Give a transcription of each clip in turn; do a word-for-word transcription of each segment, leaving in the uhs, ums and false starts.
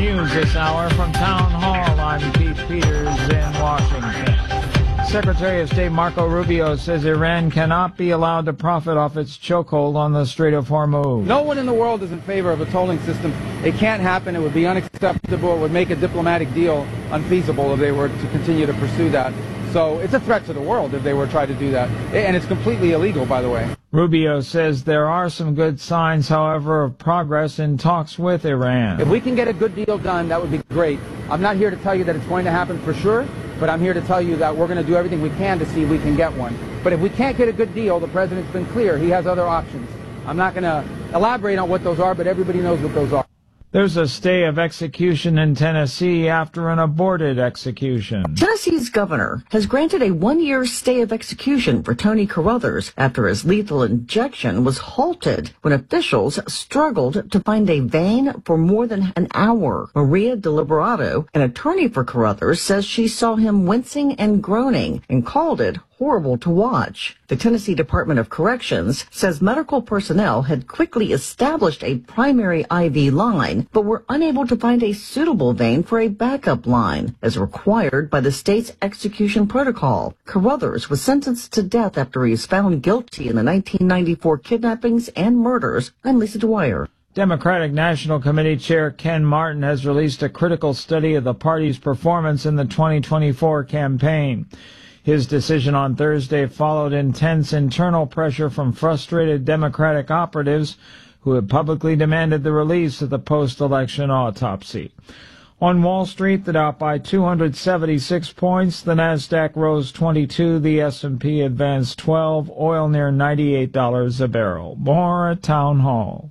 News this hour from Town Hall. I'm Keith Peters in Washington. Secretary of State Marco Rubio says Iran cannot be allowed to profit off its chokehold on the Strait of Hormuz. No one in the world is in favor of a tolling system. It can't happen. It would be unacceptable. It would make a diplomatic deal unfeasible if they were to continue to pursue that. So it's a threat to the world if they were to try to do that. And it's completely illegal, by the way. Rubio says there are some good signs, however, of progress in talks with Iran. If we can get a good deal done, that would be great. I'm not here to tell you that it's going to happen for sure, but I'm here to tell you that we're going to do everything we can to see if we can get one. But if we can't get a good deal, the president's been clear. He has other options. I'm not going to elaborate on what those are, but everybody knows what those are. There's a stay of execution in Tennessee after an aborted execution. Tennessee's governor has granted a one-year stay of execution for Tony Carruthers after his lethal injection was halted when officials struggled to find a vein for more than an hour. Maria Deliberato, an attorney for Carruthers, says she saw him wincing and groaning and called it horrible to watch. The Tennessee Department of Corrections says medical personnel had quickly established a primary I V line, but were unable to find a suitable vein for a backup line, as required by the state's execution protocol. Carruthers was sentenced to death after he was found guilty in the nineteen ninety-four kidnappings and murders. I'm Lisa Dwyer. Democratic National Committee Chair Ken Martin has released a critical study of the party's performance in the twenty twenty-four campaign. His decision on Thursday followed intense internal pressure from frustrated Democratic operatives who had publicly demanded the release of the post-election autopsy. On Wall Street, the Dow by two hundred seventy-six points, the Nasdaq rose twenty-two, the S and P advanced twelve, oil near ninety-eight dollars a barrel. More at Town Hall.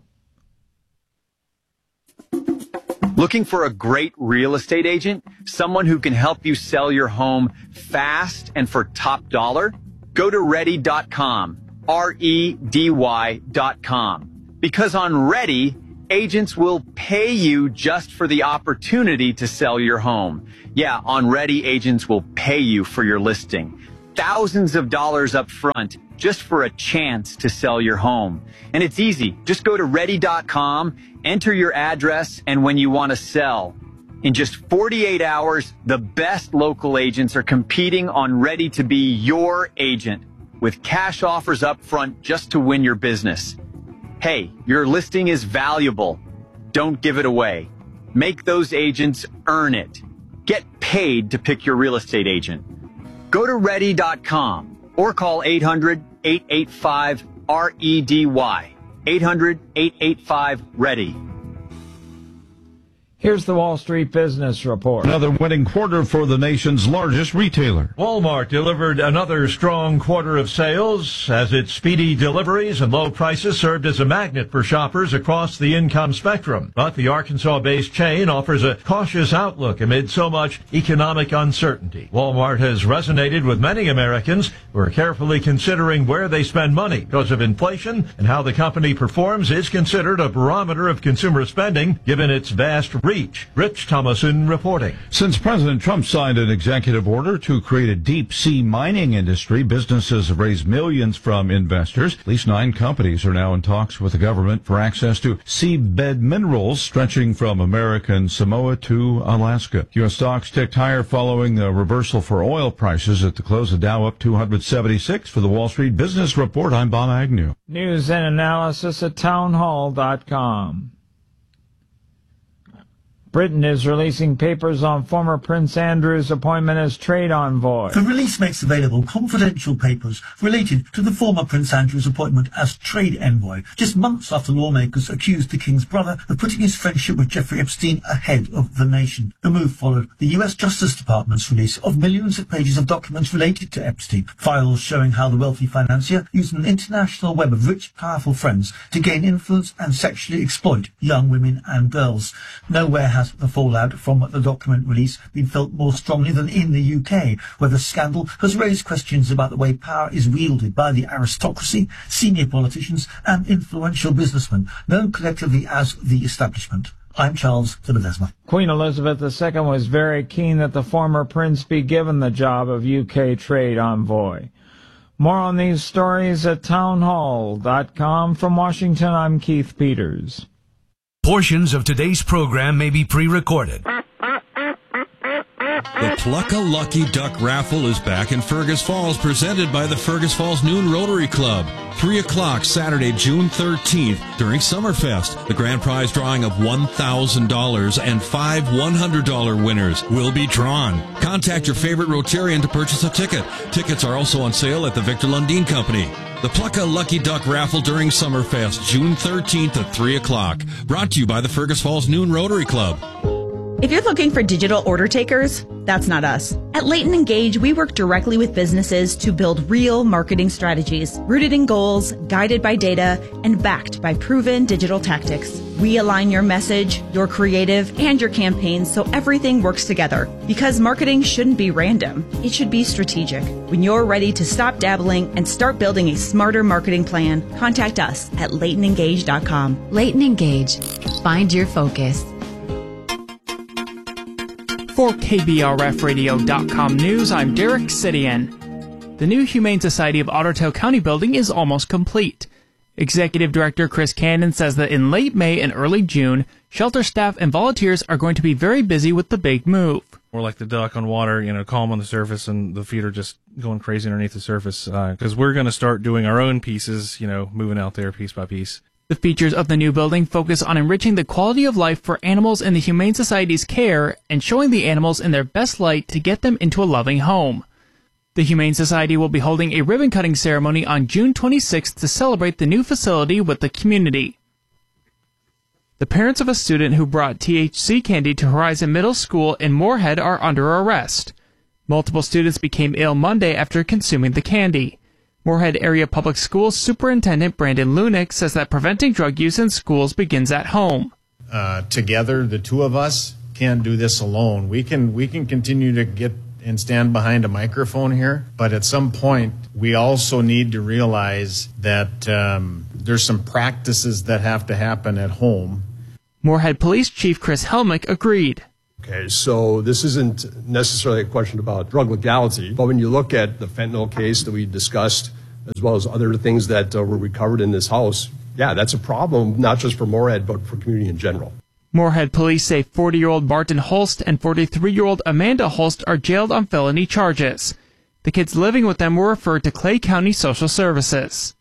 Looking for a great real estate agent? Someone who can help you sell your home fast and for top dollar? Go to ready dot com, R E D Y dot com. Because on Ready, agents will pay you just for the opportunity to sell your home. Yeah, on Ready, agents will pay you for your listing. Thousands of dollars up front just for a chance to sell your home. And it's easy. Just go to ready dot com, enter your address, and when you want to sell. In just forty-eight hours, the best local agents are competing on Ready to be your agent with cash offers up front just to win your business. Hey, your listing is valuable. Don't give it away. Make those agents earn it. Get paid to pick your real estate agent. Go to ready dot com or call eight hundred, eight eight five, R E D Y. eight hundred, eight eight five, READY. Here's the Wall Street Business Report. Another winning quarter for the nation's largest retailer. Walmart delivered another strong quarter of sales as its speedy deliveries and low prices served as a magnet for shoppers across the income spectrum. But the Arkansas-based chain offers a cautious outlook amid so much economic uncertainty. Walmart has resonated with many Americans who are carefully considering where they spend money because of inflation, and how the company performs is considered a barometer of consumer spending given its vast reach. Rich Thomason reporting. Since President Trump signed an executive order to create a deep-sea mining industry, businesses have raised millions from investors. At least nine companies are now in talks with the government for access to seabed minerals stretching from American Samoa to Alaska. U S stocks ticked higher following the reversal for oil prices at the close of Dow up two hundred seventy-six. For the Wall Street Business Report, I'm Bob Agnew. News and analysis at town hall dot com. Britain is releasing papers on former Prince Andrew's appointment as trade envoy. The release makes available confidential papers related to the former Prince Andrew's appointment as trade envoy, just months after lawmakers accused the King's brother of putting his friendship with Jeffrey Epstein ahead of the nation. The move followed the U S Justice Department's release of millions of pages of documents related to Epstein, files showing how the wealthy financier used an international web of rich, powerful friends to gain influence and sexually exploit young women and girls. Nowhere has the fallout from the document release been felt more strongly than in the U K, where the scandal has raised questions about the way power is wielded by the aristocracy, senior politicians and influential businessmen, known collectively as the establishment. I'm Charles de Ledesma. Queen Elizabeth the Second was very keen that the former prince be given the job of U K trade envoy. More on these stories at town hall dot com. From Washington, I'm Keith Peters. Portions of today's program may be pre-recorded. The Pluck-a-Lucky Duck Raffle is back in Fergus Falls, presented by the Fergus Falls Noon Rotary Club. three o'clock Saturday, June thirteenth, during Summerfest. The grand prize drawing of one thousand dollars and five one hundred dollars winners will be drawn. Contact your favorite Rotarian to purchase a ticket. Tickets are also on sale at the Victor Lundin Company. The Pluck-a-Lucky Duck Raffle during Summerfest, June thirteenth at three o'clock. Brought to you by the Fergus Falls Noon Rotary Club. If you're looking for digital order takers, that's not us. At Leighton Engage, we work directly with businesses to build real marketing strategies, rooted in goals, guided by data, and backed by proven digital tactics. We align your message, your creative, and your campaigns so everything works together. Because marketing shouldn't be random. It should be strategic. When you're ready to stop dabbling and start building a smarter marketing plan, contact us at leighton engage dot com. Leighton Engage. Find your focus. For K B R F radio dot com News, I'm Derek Sidian. The new Humane Society of Otter Tail County building is almost complete. Executive Director Chris Cannon says that in late May and early June, shelter staff and volunteers are going to be very busy with the big move. We're like the duck on water, you know, calm on the surface, and the feet are just going crazy underneath the surface, because uh, we're going to start doing our own pieces, you know, moving out there piece by piece. The features of the new building focus on enriching the quality of life for animals in the Humane Society's care and showing the animals in their best light to get them into a loving home. The Humane Society will be holding a ribbon-cutting ceremony on June twenty-sixth to celebrate the new facility with the community. The parents of a student who brought T H C candy to Horizon Middle School in Moorhead are under arrest. Multiple students became ill Monday after consuming the candy. Moorhead Area Public Schools Superintendent Brandon Lunick says that preventing drug use in schools begins at home. Uh, together, the two of us can't do this alone. We can we can continue to get and stand behind a microphone here, but at some point, we also need to realize that um, there's some practices that have to happen at home. Moorhead Police Chief Chris Helmick agreed. Okay, so this isn't necessarily a question about drug legality, but when you look at the fentanyl case that we discussed, as well as other things that uh, were recovered in this house, yeah, that's a problem, not just for Moorhead, but for community in general. Moorhead police say forty-year-old Martin Holst and forty-three-year-old Amanda Holst are jailed on felony charges. The kids living with them were referred to Clay County Social Services.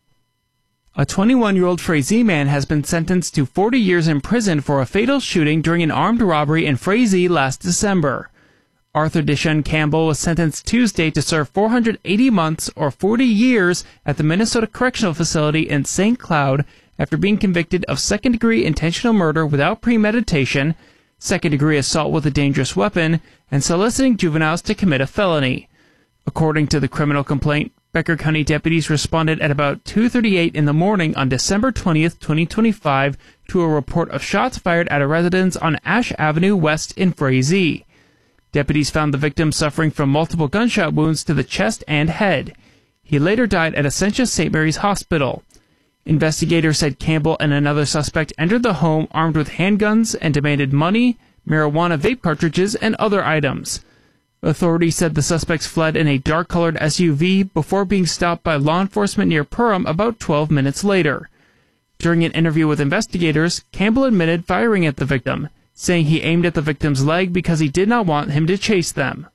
A twenty-one-year-old Frazee man has been sentenced to forty years in prison for a fatal shooting during an armed robbery in Frazee last December. Arthur Deshaun Campbell was sentenced Tuesday to serve four hundred eighty months or forty years at the Minnesota Correctional Facility in Saint Cloud after being convicted of second-degree intentional murder without premeditation, second-degree assault with a dangerous weapon, and soliciting juveniles to commit a felony. According to the criminal complaint, Becker County deputies responded at about two thirty-eight in the morning on December twentieth, twenty twenty-five to a report of shots fired at a residence on Ash Avenue West in Frazee. Deputies found the victim suffering from multiple gunshot wounds to the chest and head. He later died at Essentia Saint Mary's Hospital. Investigators said Campbell and another suspect entered the home armed with handguns and demanded money, marijuana vape cartridges, and other items. Authorities said the suspects fled in a dark-colored S U V before being stopped by law enforcement near Perham about twelve minutes later. During an interview with investigators, Campbell admitted firing at the victim, saying he aimed at the victim's leg because he did not want him to chase them.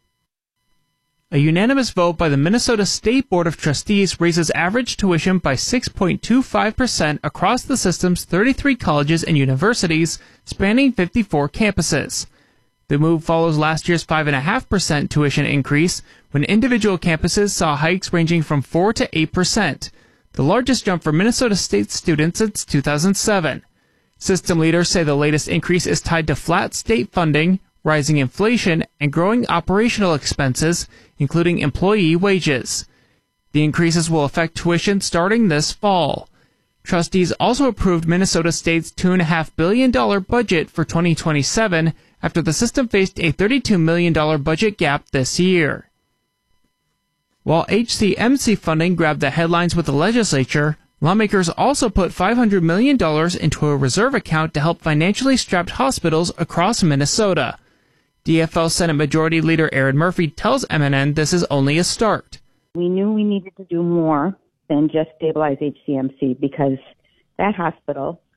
A unanimous vote by the Minnesota State Board of Trustees raises average tuition by six point two five percent across the system's thirty-three colleges and universities, spanning fifty-four campuses. The move follows last year's five point five percent tuition increase, when individual campuses saw hikes ranging from four to eight percent, the largest jump for Minnesota State students since two thousand seven. System leaders say the latest increase is tied to flat state funding, rising inflation, and growing operational expenses, including employee wages. The increases will affect tuition starting this fall. Trustees also approved Minnesota State's two point five billion dollars budget for twenty twenty-seven after the system faced a thirty-two million dollars budget gap this year. While H C M C funding grabbed the headlines with the legislature, lawmakers also put five hundred million dollars into a reserve account to help financially strapped hospitals across Minnesota. D F L Senate Majority Leader Erin Murphy tells M N N this is only a start. We knew we needed to do more than just stabilize H C M C because that hospital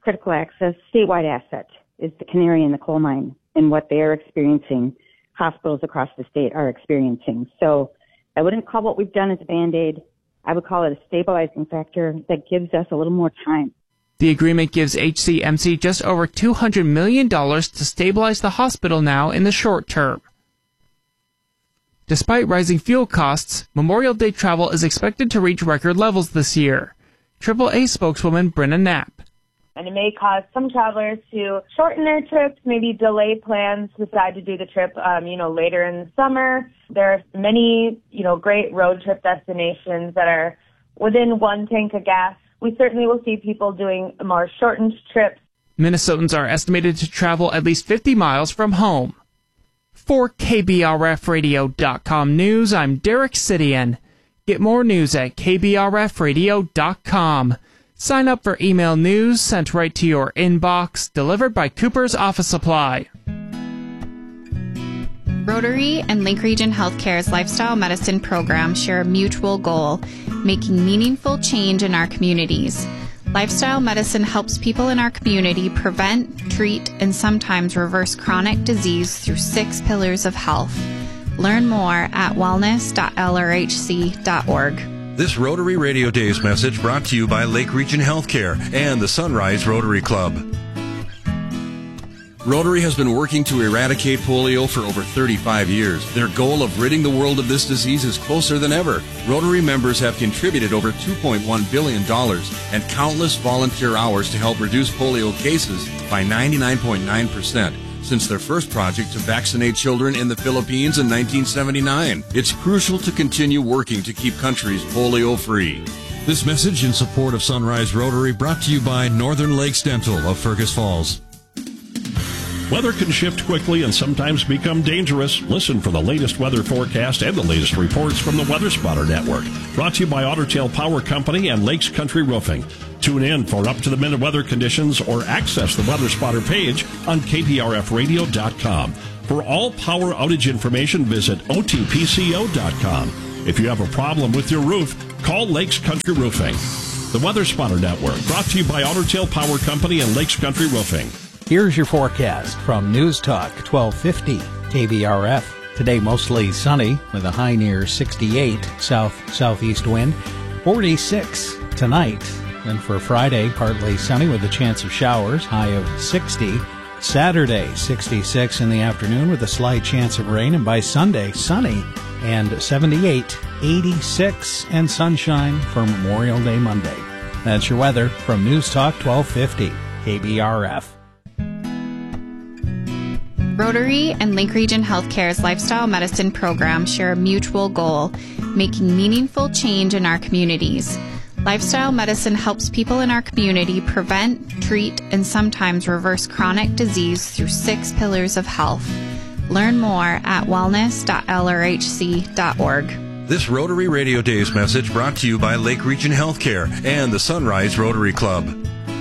critical access, statewide asset is the canary in the coal mine and what they are experiencing, hospitals across the state are experiencing. So I wouldn't call what we've done as a Band-Aid. I would call it a stabilizing factor that gives us a little more time. The agreement gives H C M C just over two hundred million dollars to stabilize the hospital now in the short term. Despite rising fuel costs, Memorial Day travel is expected to reach record levels this year. triple A spokeswoman Brenna Knapp. And it may cause some travelers to shorten their trips, maybe delay plans, decide to do the trip, um, you know, later in the summer. There are many, you know, great road trip destinations that are within one tank of gas. We certainly will see people doing more shortened trips. Minnesotans are estimated to travel at least fifty miles from home. For K B R F radio dot com News, I'm Derek Sidian. Get more news at K B R F radio dot com. Sign up for email news sent right to your inbox, delivered by Cooper's Office Supply. Rotary and Lake Region Healthcare's lifestyle medicine program share a mutual goal, making meaningful change in our communities. Lifestyle medicine helps people in our community prevent, treat, and sometimes reverse chronic disease through six pillars of health. Learn more at wellness dot L R H C dot org. This Rotary Radio Days message brought to you by Lake Region Healthcare and the Sunrise Rotary Club. Rotary has been working to eradicate polio for over thirty-five years. Their goal of ridding the world of this disease is closer than ever. Rotary members have contributed over two point one billion dollars and countless volunteer hours to help reduce polio cases by ninety-nine point nine percent. Since their first project to vaccinate children in the Philippines in nineteen seventy-nine. It's crucial to continue working to keep countries polio-free. This message in support of Sunrise Rotary brought to you by Northern Lakes Dental of Fergus Falls. Weather can shift quickly and sometimes become dangerous. Listen for the latest weather forecast and the latest reports from the Weather Spotter Network. Brought to you by Otter Tail Power Company and Lakes Country Roofing. Tune in for up-to-the-minute weather conditions or access the Weather Spotter page on K B R F radio dot com. For all power outage information, visit O T P C O dot com. If you have a problem with your roof, call Lakes Country Roofing. The Weather Spotter Network, brought to you by Otter Tail Power Company and Lakes Country Roofing. Here's your forecast from News Talk twelve fifty K B R F. Today mostly sunny with a high near sixty-eight, south-southeast wind, forty-six tonight. And for Friday, partly sunny with a chance of showers, high of sixty. Saturday, sixty-six in the afternoon with a slight chance of rain. And by Sunday, sunny and seventy-eight, eighty-six, and sunshine for Memorial Day Monday. That's your weather from News Talk twelve fifty K B R F. Rotary and Lake Region Healthcare's lifestyle medicine program share a mutual goal, making meaningful change in our communities. Lifestyle medicine helps people in our community prevent, treat, and sometimes reverse chronic disease through six pillars of health. Learn more at wellness dot L R H C dot org. This Rotary Radio Days message brought to you by Lake Region Healthcare and the Sunrise Rotary Club.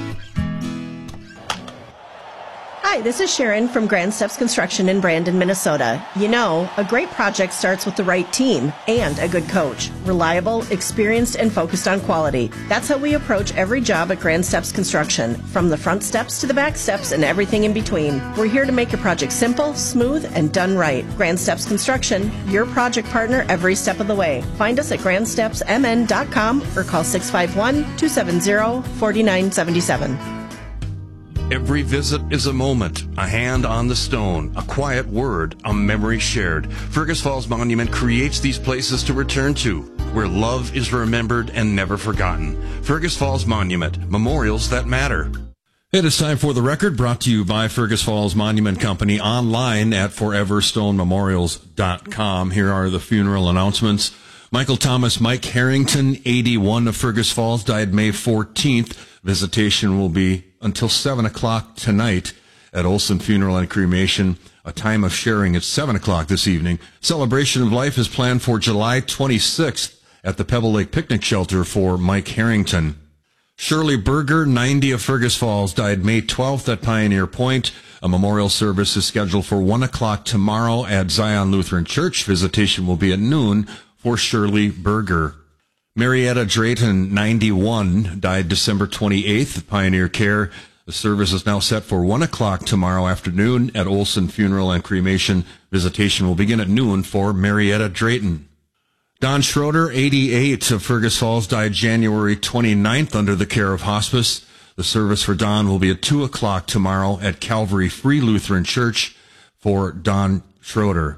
Hi, this is Sharon from Grand Steps Construction in Brandon, Minnesota. You know, a great project starts with the right team and a good coach. Reliable, experienced, and focused on quality. That's how we approach every job at Grand Steps Construction, from the front steps to the back steps and everything in between. We're here to make your project simple, smooth, and done right. Grand Steps Construction, your project partner every step of the way. Find us at grand steps m n dot com or call six five one, two seven zero, four nine seven seven. Every visit is a moment, a hand on the stone, a quiet word, a memory shared. Fergus Falls Monument creates these places to return to, where love is remembered and never forgotten. Fergus Falls Monument, memorials that matter. It is time for The Record, brought to you by Fergus Falls Monument Company, online at forever stone memorials dot com. Here are the funeral announcements. Michael Thomas Mike Harrington, eighty-one, of Fergus Falls, died May fourteenth. Visitation will be until seven o'clock tonight at Olson Funeral and Cremation. A time of sharing at seven o'clock this evening. Celebration of Life is planned for July twenty-sixth at the Pebble Lake Picnic Shelter for Mike Harrington. Shirley Berger, ninety, of Fergus Falls, died May twelfth at Pioneer Point. A memorial service is scheduled for one o'clock tomorrow at Zion Lutheran Church. Visitation will be at noon for Shirley Berger. Marietta Drayton, ninety-one, died December twenty-eighth at Pioneer Care. The service is now set for one o'clock tomorrow afternoon at Olson Funeral and Cremation. Visitation will begin at noon for Marietta Drayton. Don Schroeder, eighty-eight, of Fergus Falls, died January twenty-ninth under the care of hospice. The service for Don will be at two o'clock tomorrow at Calvary Free Lutheran Church for Don Schroeder.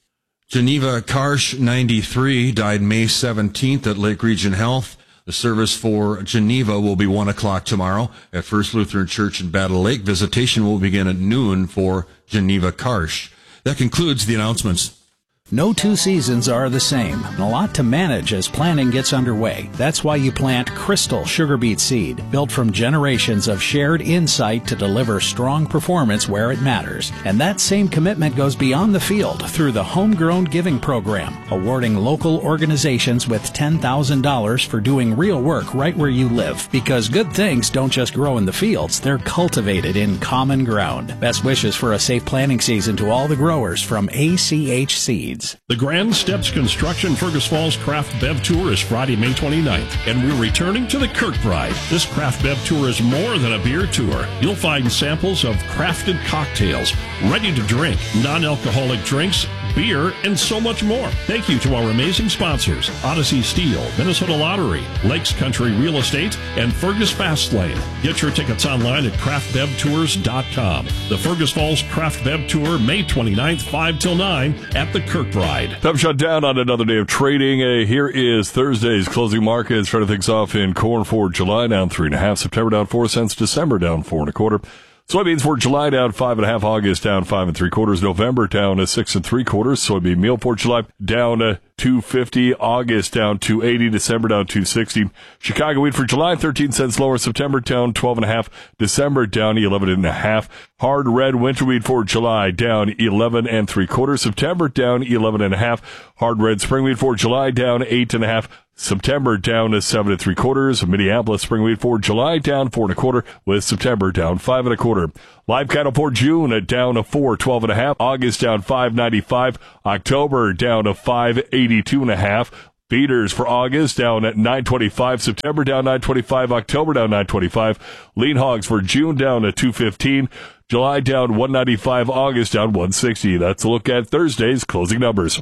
Geneva Karsh, ninety-three, died May seventeenth at Lake Region Health. The service for Geneva will be one o'clock tomorrow at First Lutheran Church in Battle Lake. Visitation will begin at noon for Geneva Karsh. That concludes the announcements. No two seasons are the same, and a lot to manage as planting gets underway. That's why you plant Crystal sugar beet seed, built from generations of shared insight to deliver strong performance where it matters. And that same commitment goes beyond the field through the Homegrown Giving Program, awarding local organizations with ten thousand dollars for doing real work right where you live. Because good things don't just grow in the fields, they're cultivated in common ground. Best wishes for a safe planting season to all the growers from A C H Seeds. The Grand Steps Construction Fergus Falls Craft Bev Tour is Friday, May twenty-ninth, and we're returning to the Kirkbride. This Craft Bev Tour is more than a beer tour. You'll find samples of crafted cocktails, ready to drink, non-alcoholic drinks, beer, and so much more. Thank you to our amazing sponsors, Odyssey Steel, Minnesota Lottery, Lakes Country Real Estate, and Fergus Fastlane. Get your tickets online at craft bev tours dot com. The Fergus Falls Craft Bev Tour, May twenty-ninth, five till nine at the Kirkbride. Time shut down on another day of trading. Uh, here is Thursday's closing market. Starting things off in corn for July down three and a half, September down four cents, December down four and a quarter. Soybeans for July down five and a half, August down five and three quarters, November down to six and three quarters. Soybean meal for July down to two fifty, August down two eighty, December down two sixty. Chicago wheat for July thirteen cents lower, September down twelve and a half, December down eleven and a half. Hard red winter wheat for July down eleven and three quarters, September down eleven and a half. Hard red spring wheat for July down eight and a half. September down to seven and three quarters. Minneapolis spring wheat for July down four and a quarter, with September down five and a quarter. Live cattle for June at down to four twelve and a half. August down five ninety five. October down to five eighty two and a half. Feeders for August down at nine twenty-five, September down nine twenty-five, October down nine twenty-five. Lean hogs for June down to two fifteen, July down one ninety-five, August down one sixty. That's a look at Thursday's closing numbers.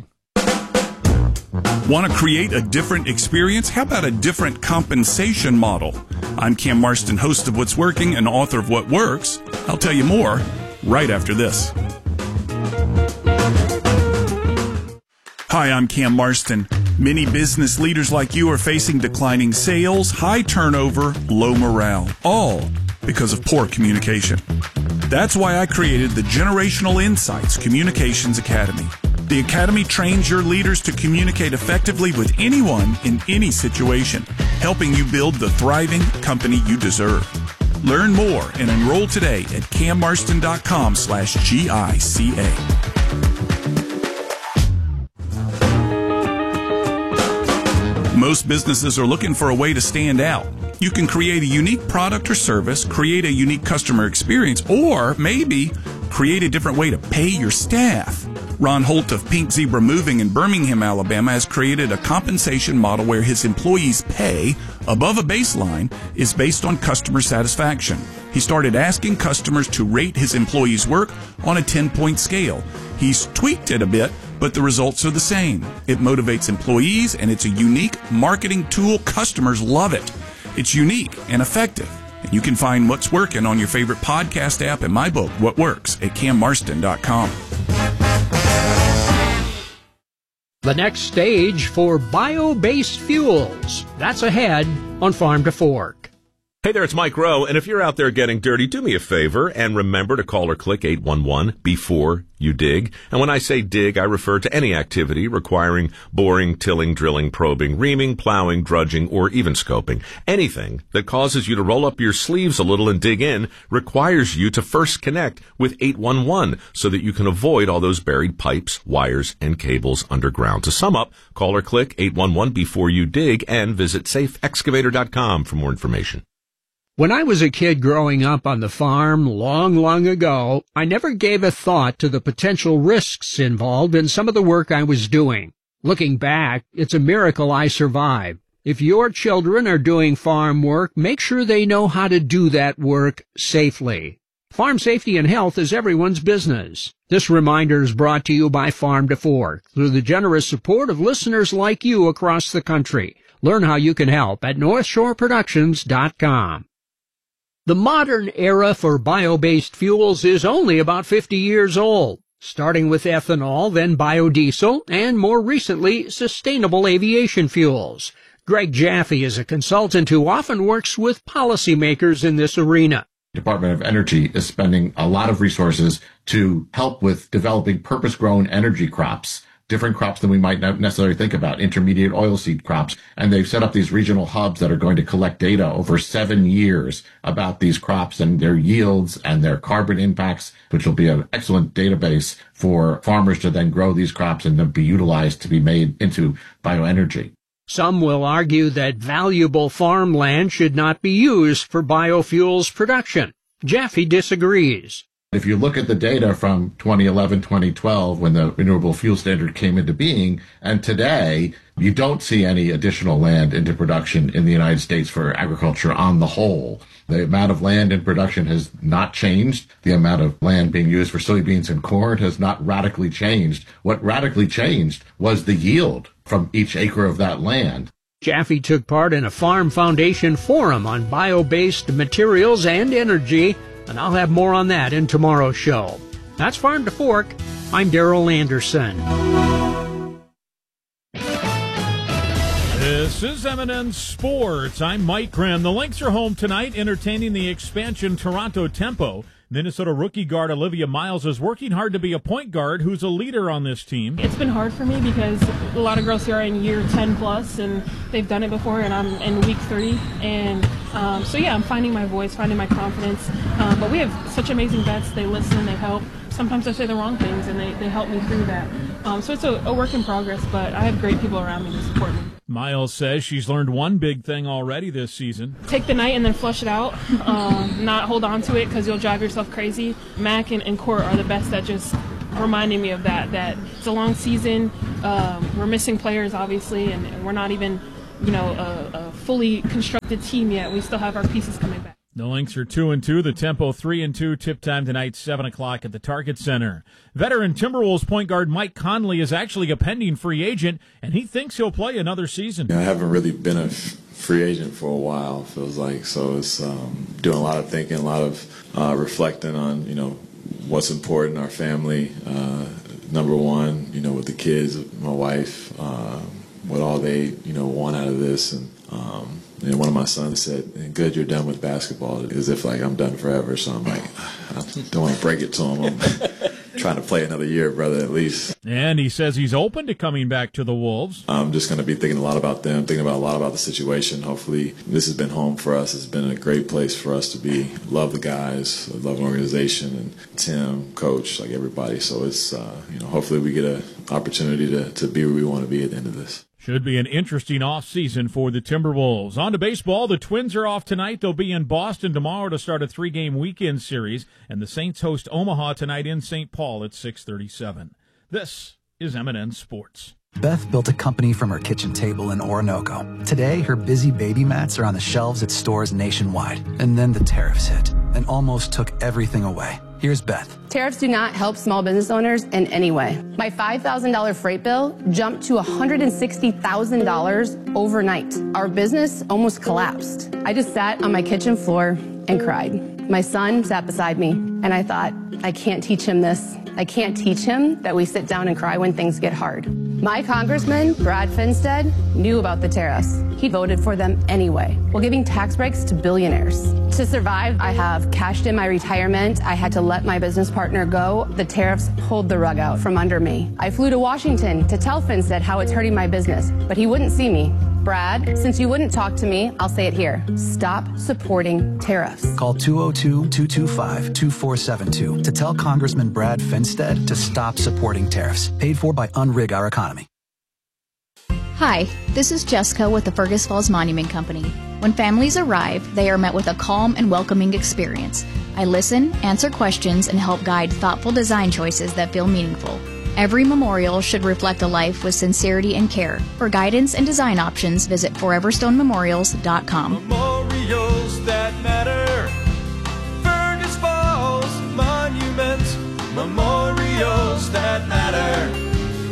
Want to create a different experience? How about a different compensation model? I'm Cam Marston, host of What's Working and author of What Works. I'll tell you more right after this. Hi, I'm Cam Marston. Many business leaders like you are facing declining sales, high turnover, low morale, all because of poor communication. That's why I created the Generational Insights Communications Academy. The Academy trains your leaders to communicate effectively with anyone in any situation, helping you build the thriving company you deserve. Learn more and enroll today at cammarston.com slash G-I-C-A. Most businesses are looking for a way to stand out. You can create a unique product or service, create a unique customer experience, or maybe create a different way to pay your staff. Ron Holt of Pink Zebra Moving in Birmingham, Alabama, has created a compensation model where his employees' pay above a baseline is based on customer satisfaction. He started asking customers to rate his employees' work on a ten-point scale. He's tweaked it a bit, but the results are the same. It motivates employees, and it's a unique marketing tool. Customers love it. It's unique and effective. And you can find What's Working on your favorite podcast app and my book, What Works, at cam marston dot com. The next stage for bio-based fuels. That's ahead on Farm to Fork. Hey there, it's Mike Rowe, and if you're out there getting dirty, do me a favor and remember to call or click eight one one before you dig. And when I say dig, I refer to any activity requiring boring, tilling, drilling, probing, reaming, plowing, drudging, or even scoping. Anything that causes you to roll up your sleeves a little and dig in requires you to first connect with eight one one so that you can avoid all those buried pipes, wires, and cables underground. To sum up, call or click eight one one before you dig and visit safe excavator dot com for more information. When I was a kid growing up on the farm long, long ago, I never gave a thought to the potential risks involved in some of the work I was doing. Looking back, it's a miracle I survived. If your children are doing farm work, make sure they know how to do that work safely. Farm safety and health is everyone's business. This reminder is brought to you by Farm to Fork through the generous support of listeners like you across the country. Learn how you can help at north shore productions dot com. The modern era for bio-based fuels is only about fifty years old, starting with ethanol, then biodiesel, and more recently, sustainable aviation fuels. Greg Jaffe is a consultant who often works with policymakers in this arena. Department of Energy is spending a lot of resources to help with developing purpose-grown energy crops, different crops than we might not necessarily think about, intermediate oilseed crops. And they've set up these regional hubs that are going to collect data over seven years about these crops and their yields and their carbon impacts, which will be an excellent database for farmers to then grow these crops and then be utilized to be made into bioenergy. Some will argue that valuable farmland should not be used for biofuels production. Jaffe disagrees. If you look at the data from twenty eleven, twenty twelve, when the Renewable Fuel Standard came into being, and today, you don't see any additional land into production in the United States for agriculture on the whole. The amount of land in production has not changed. The amount of land being used for soybeans and corn has not radically changed. What radically changed was the yield from each acre of that land. Jaffe took part in a Farm Foundation forum on bio-based materials and energy, and I'll have more on that in tomorrow's show. That's Farm to Fork. I'm Darrell Anderson. This is M and N Sports. I'm Mike Grimm. The Lynx are home tonight, entertaining the expansion Toronto Tempo. Minnesota rookie guard Olivia Miles is working hard to be a point guard who's a leader on this team. It's been hard for me because a lot of girls here are in year ten plus, and they've done it before, and I'm in week three. And um, so, yeah, I'm finding my voice, finding my confidence. Um, but we have such amazing vets. They listen, they help. Sometimes I say the wrong things, and they, they help me through that. Um, so it's a, a work in progress, but I have great people around me to support me. Miles says she's learned one big thing already this season. Take the night and then flush it out. Um, not hold on to it because you'll drive yourself crazy. Mac and, and Court are the best at just reminding me of that, that it's a long season. Um, we're missing players, obviously, and, and we're not even, you know, a, a fully constructed team yet. We still have our pieces coming back. The Lynx are two and two. The Tempo three and two. Tip time tonight, seven o'clock at the Target Center. Veteran Timberwolves point guard Mike Conley is actually a pending free agent, and he thinks he'll play another season. Yeah, I haven't really been a f- free agent for a while, feels like. So it's um, doing a lot of thinking, a lot of uh, reflecting on, you know, what's important in our family. Uh, number one, you know, with the kids, my wife, uh, what all they, you know, want out of this, and. Um, And one of my sons said, "Good, you're done with basketball," as if like I'm done forever. So I'm like, I don't want to break it to him. I'm trying to play another year, brother, at least. And he says he's open to coming back to the Wolves. I'm just going to be thinking a lot about them, thinking about a lot about the situation. Hopefully, this has been home for us. It's been a great place for us to be. Love the guys, love the organization, and Tim, coach, like everybody. So it's uh, you know, hopefully we get an opportunity to to be where we want to be at the end of this. Should be an interesting offseason for the Timberwolves. On to baseball. The Twins are off tonight. They'll be in Boston tomorrow to start a three-game weekend series. And the Saints host Omaha tonight in Saint Paul at six thirty-seven. This is M and N Sports. Beth built a company from her kitchen table in Orinoco. Today, her busy baby mats are on the shelves at stores nationwide. And then the tariffs hit and almost took everything away. Here's Beth. Tariffs do not help small business owners in any way. My five thousand dollars freight bill jumped to one hundred sixty thousand dollars overnight. Our business almost collapsed. I just sat on my kitchen floor and cried. My son sat beside me, and I thought, I can't teach him this. I can't teach him that we sit down and cry when things get hard. My congressman, Brad Finstead, knew about the tariffs. He voted for them anyway, while giving tax breaks to billionaires. To survive, I have cashed in my retirement. I had to let my business partner go. The tariffs pulled the rug out from under me. I flew to Washington to tell Finstead how it's hurting my business, but he wouldn't see me. Brad, since you wouldn't talk to me, I'll say it here. Stop supporting tariffs. Call two oh two, two two five, two four seven two to tell Congressman Brad Finstead to stop supporting tariffs. Paid for by Unrig Our Economy. Hi, this is Jessica with the Fergus Falls Monument Company. When families arrive, they are met with a calm and welcoming experience. I listen, answer questions, and help guide thoughtful design choices that feel meaningful. Every memorial should reflect a life with sincerity and care. For guidance and design options, visit forever stone memorials dot com. Memorials that matter. Fergus Falls Monument. Memorials that matter.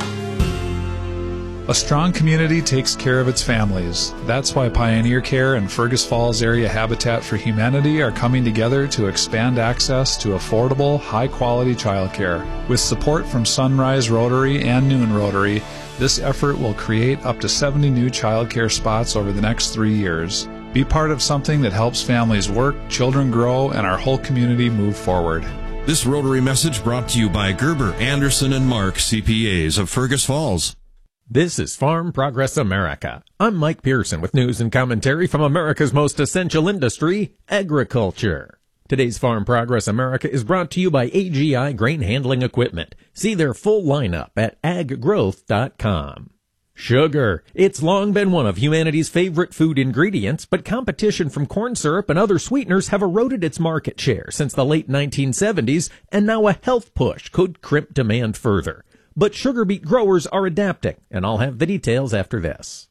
A strong community takes care of its families. That's why Pioneer Care and Fergus Falls Area Habitat for Humanity are coming together to expand access to affordable, high-quality childcare. With support from Sunrise Rotary and Noon Rotary, this effort will create up to seventy new childcare spots over the next three years. Be part of something that helps families work, children grow, and our whole community move forward. This Rotary message brought to you by Gerber, Anderson, and Mark, C P As of Fergus Falls. This is Farm Progress America. I'm Mike Pearson with news and commentary from America's most essential industry, agriculture. Today's Farm Progress America is brought to you by A G I Grain Handling Equipment. See their full lineup at ag growth dot com. Sugar. It's long been one of humanity's favorite food ingredients, but competition from corn syrup and other sweeteners have eroded its market share since the late nineteen seventies, and now a health push could crimp demand further. But sugar beet growers are adapting, and I'll have the details after this.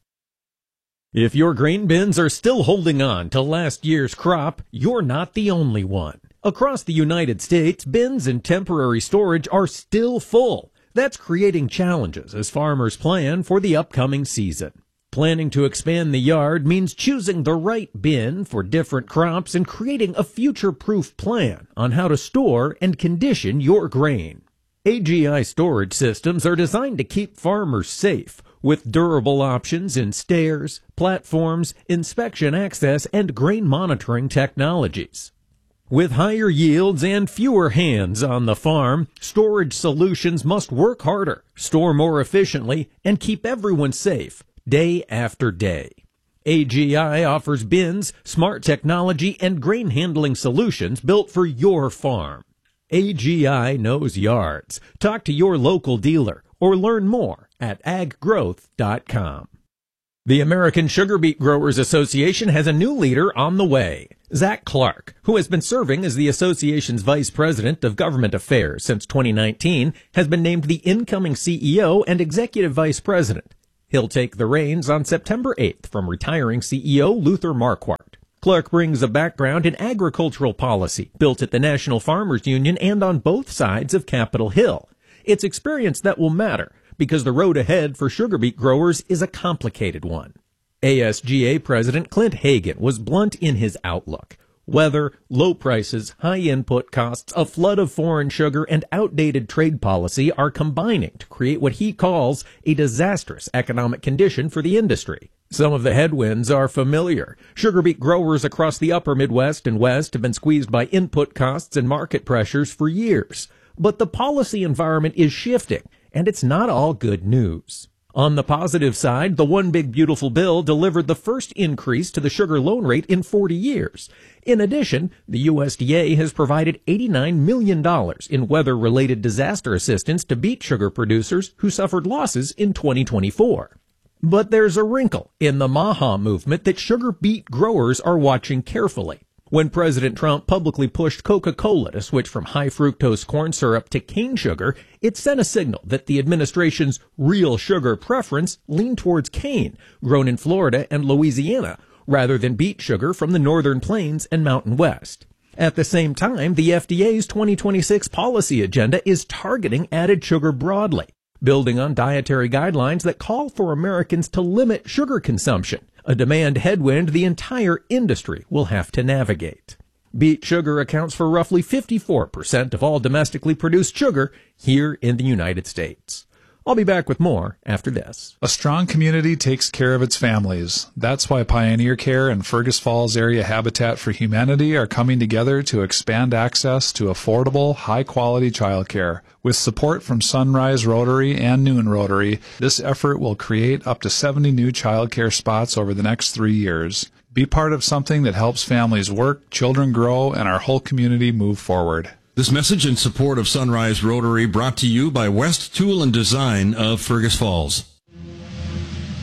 If your grain bins are still holding on to last year's crop, you're not the only one. Across the United States, bins in temporary storage are still full. That's creating challenges as farmers plan for the upcoming season. Planning to expand the yard means choosing the right bin for different crops and creating a future-proof plan on how to store and condition your grain. A G I storage systems are designed to keep farmers safe with durable options in stairs, platforms, inspection access, and grain monitoring technologies. With higher yields and fewer hands on the farm, storage solutions must work harder, store more efficiently, and keep everyone safe day after day. A G I offers bins, smart technology, and grain handling solutions built for your farm. A G I knows yards. Talk to your local dealer or learn more at ag growth dot com. The American Sugar Beet Growers Association has a new leader on the way. Zach Clark, who has been serving as the association's vice president of government affairs since twenty nineteen, has been named the incoming C E O and executive vice president. He'll take the reins on September eighth from retiring C E O Luther Marquardt. Clark brings a background in agricultural policy, built at the National Farmers Union and on both sides of Capitol Hill. It's experience that will matter, because the road ahead for sugar beet growers is a complicated one. A S G A President Clint Hagan was blunt in his outlook. Weather, low prices, high input costs, a flood of foreign sugar, and outdated trade policy are combining to create what he calls a disastrous economic condition for the industry. Some of the headwinds are familiar. Sugar beet growers across the upper Midwest and West have been squeezed by input costs and market pressures for years. But the policy environment is shifting, and it's not all good news. On the positive side, the One Big Beautiful Bill delivered the first increase to the sugar loan rate in forty years. In addition, the U S D A has provided eighty-nine million dollars in weather-related disaster assistance to beet sugar producers who suffered losses in twenty twenty-four. But there's a wrinkle in the MAHA movement that sugar beet growers are watching carefully. When President Trump publicly pushed Coca-Cola to switch from high-fructose corn syrup to cane sugar, it sent a signal that the administration's real sugar preference leaned towards cane, grown in Florida and Louisiana, rather than beet sugar from the northern plains and Mountain West. At the same time, the F D A's twenty twenty-six policy agenda is targeting added sugar broadly, building on dietary guidelines that call for Americans to limit sugar consumption, a demand headwind the entire industry will have to navigate. Beet sugar accounts for roughly fifty-four percent of all domestically produced sugar here in the United States. I'll be back with more after this. A strong community takes care of its families. That's why Pioneer Care and Fergus Falls Area Habitat for Humanity are coming together to expand access to affordable, high-quality childcare. With support from Sunrise Rotary and Noon Rotary, this effort will create up to seventy new childcare spots over the next three years. Be part of something that helps families work, children grow, and our whole community move forward. This message in support of Sunrise Rotary brought to you by West Tool and Design of Fergus Falls.